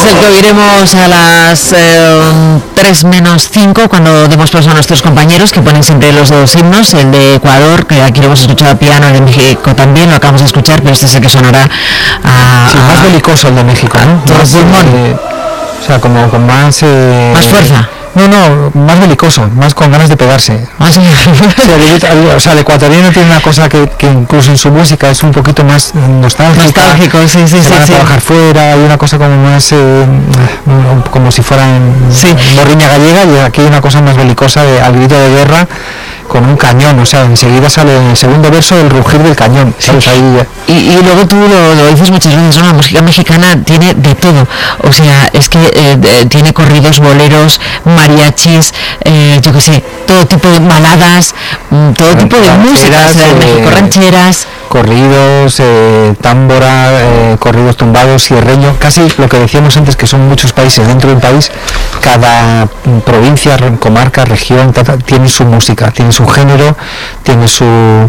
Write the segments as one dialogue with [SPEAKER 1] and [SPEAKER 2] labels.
[SPEAKER 1] es el que oiremos a las 3 menos 5, cuando demos paso a nuestros compañeros que ponen siempre los dos himnos, el de Ecuador, que aquí lo hemos escuchado a piano, el de México también, lo acabamos de escuchar, pero este es el que sonará
[SPEAKER 2] más belicoso el de México, ¿no?
[SPEAKER 1] Más pulmón.
[SPEAKER 2] O sea, como con más
[SPEAKER 1] fuerza.
[SPEAKER 2] No, más belicoso, más con ganas de pegarse. O sea, el ecuatoriano tiene una cosa que incluso en su música es un poquito más nostálgico,
[SPEAKER 1] sí.
[SPEAKER 2] Van a trabajar fuera, hay una cosa como más como si fuera en morriña gallega, y aquí hay una cosa más belicosa al grito de guerra con un cañón, o sea, enseguida sale en el segundo verso el rugir del cañón, ¿sabes? Ahí,
[SPEAKER 1] y luego tú lo dices muchas veces, ¿no? La música mexicana tiene de todo, o sea, es que tiene corridos, boleros, mariachis, yo qué sé, todo tipo de baladas, todo tipo de música, de México, rancheras,
[SPEAKER 2] corridos, támbora, corridos tumbados, sierreño, casi lo que decíamos antes, que son muchos países dentro de un país, cada provincia, comarca, región, tiene su música, tiene su género, tiene sus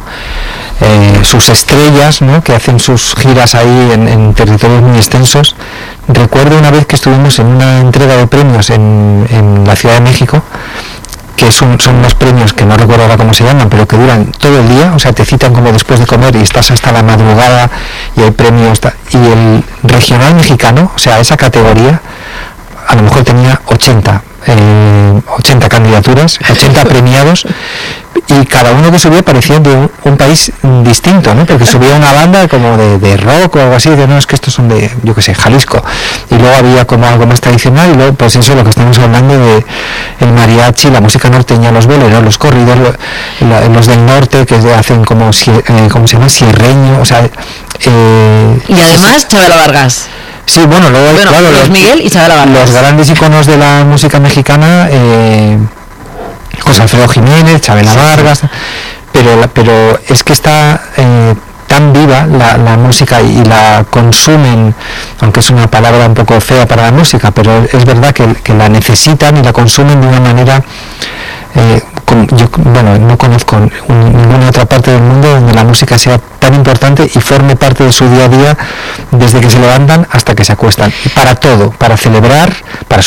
[SPEAKER 2] estrellas, ¿no? Que hacen sus giras ahí en territorios muy extensos. Recuerdo una vez que estuvimos en una entrega de premios en la Ciudad de México, que son unos premios que no recuerdo ahora cómo se llaman, pero que duran todo el día, o sea, te citan como después de comer y estás hasta la madrugada y hay premios, y el regional mexicano, o sea, esa categoría, a lo mejor tenía 80 candidaturas, 80 premiados, y cada uno que subía parecía de un país distinto, ¿no? Porque subía una banda como de rock o algo así, no, es que estos son de, yo qué sé, Jalisco, y luego había como algo más tradicional, y luego pues eso, lo que estamos hablando de el mariachi, la música norteña, los boleros, los corridos, los del norte que hacen como ¿cómo se llama? Sierreño, o sea,
[SPEAKER 1] y además Chabela Vargas.
[SPEAKER 2] Sí, bueno, luego claro,
[SPEAKER 1] Luis Miguel y Chabela Vargas.
[SPEAKER 2] Los grandes iconos de la música mexicana, José Alfredo Jiménez, Chabela Vargas, pero es que está tan viva la música y la consumen, aunque es una palabra un poco fea para la música, pero es verdad que la necesitan y la consumen de una manera, yo no conozco ninguna otra parte del mundo donde la música sea tan importante y forme parte de su día a día, desde que se levantan hasta que se acuestan, para todo, para celebrar, para